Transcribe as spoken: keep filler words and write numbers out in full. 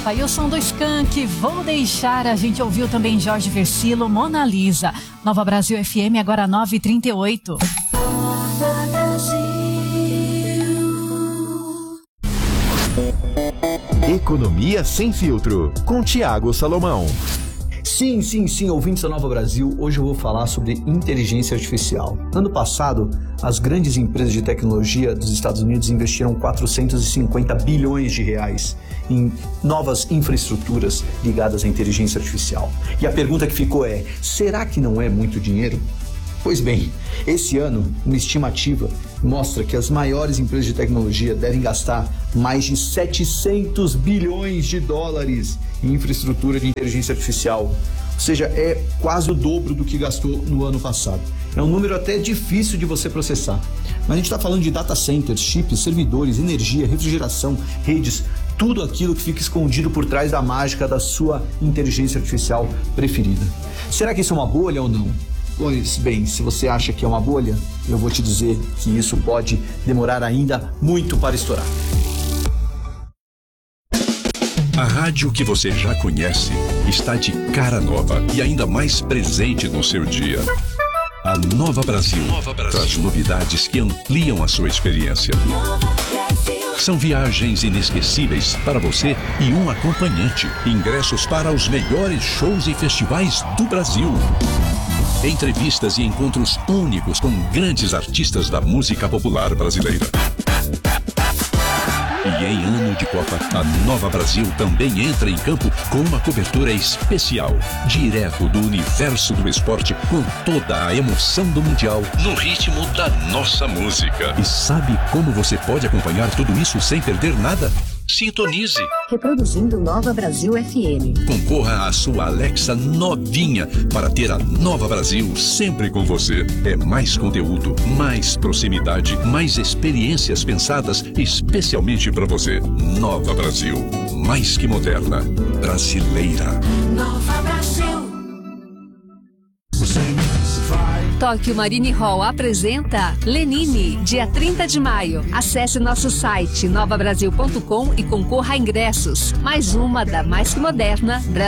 Tá aí o som do Skank, Vou Deixar. A gente ouviu também Jorge Versilo, Mona Lisa. Nova Brasil F M, agora nove e trinta e oito. Economia Sem Filtro, com Tiago Salomão. Sim, sim, sim, ouvintes da Nova Brasil, hoje eu vou falar sobre inteligência artificial. Ano passado, as grandes empresas de tecnologia dos Estados Unidos investiram quatrocentos e cinquenta bilhões de reais em novas infraestruturas ligadas à inteligência artificial. E a pergunta que ficou é, será que não é muito dinheiro? Pois bem, esse ano, uma estimativa mostra que as maiores empresas de tecnologia devem gastar mais de setecentos bilhões de dólares em infraestrutura de inteligência artificial. Ou seja, é quase o dobro do que gastou no ano passado. É um número até difícil de você processar. Mas a gente está falando de data centers, chips, servidores, energia, refrigeração, redes, tudo aquilo que fica escondido por trás da mágica da sua inteligência artificial preferida. Será que isso é uma bolha ou não? Pois bem, se você acha que é uma bolha, eu vou te dizer que isso pode demorar ainda muito para estourar. A rádio que você já conhece está de cara nova e ainda mais presente no seu dia. A Nova Brasil, Nova Brasil traz novidades que ampliam a sua experiência. São viagens inesquecíveis para você e um acompanhante. Ingressos para os melhores shows e festivais do Brasil. Entrevistas e encontros únicos com grandes artistas da música popular brasileira. E em ano de Copa, a Nova Brasil também entra em campo com uma cobertura especial, direto do universo do esporte, com toda a emoção do Mundial, no ritmo da nossa música. E sabe como você pode acompanhar tudo isso sem perder nada? Sintonize. Reproduzindo Nova Brasil F M. Concorra à sua Alexa novinha para ter a Nova Brasil sempre com você. É mais conteúdo, mais proximidade, mais experiências pensadas especialmente para você. Nova Brasil, mais que moderna, brasileira. Nova Brasil. Tóquio Marine Hall apresenta Lenine, dia trinta de maio. Acesse nosso site nova brasil ponto com e concorra a ingressos. Mais uma da mais que moderna